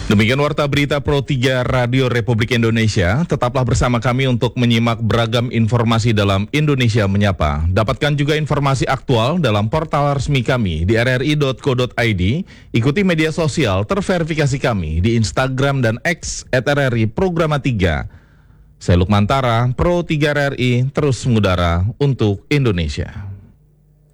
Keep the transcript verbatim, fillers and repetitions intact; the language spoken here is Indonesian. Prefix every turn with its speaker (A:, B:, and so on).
A: Demikian Warta Berita Pro tiga Radio Republik Indonesia. Tetaplah bersama kami untuk menyimak beragam informasi dalam Indonesia Menyapa. Dapatkan juga informasi aktual dalam portal resmi kami di r r i dot co dot i d. Ikuti media sosial terverifikasi kami di Instagram dan X at r r i programa tiga. Saya Lukman Tara, Pro tiga R R I, terus mengudara untuk Indonesia.